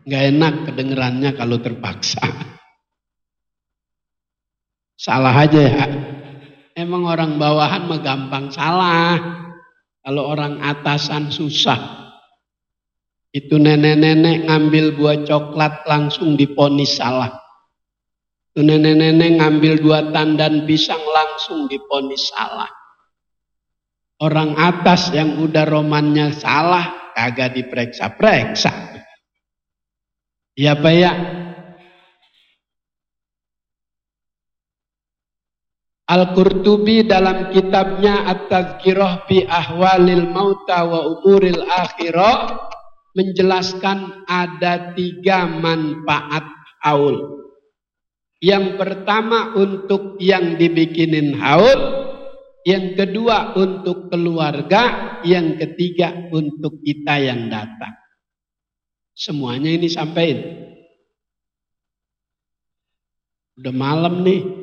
Nggak enak kedengerannya kalau terpaksa. Salah aja ya. Emang orang bawahan mah gampang salah. Kalau orang atasan susah. Itu nenek-nenek ngambil buah coklat langsung diponis salah. Itu nenek-nenek ngambil 2 tandan pisang langsung diponis salah. Orang atas yang udah romannya salah, kagak diperiksa-periksa. Ya Pak ya. Al-Qurtubi dalam kitabnya At-Tadhkirah bi Ahwalil Mauta wa Umuril Akhirah menjelaskan ada 3 manfaat haul. Yang pertama untuk yang dibikinin haul, yang kedua untuk keluarga, yang ketiga untuk kita yang datang. Semuanya ini sampaikan. Udah malam nih.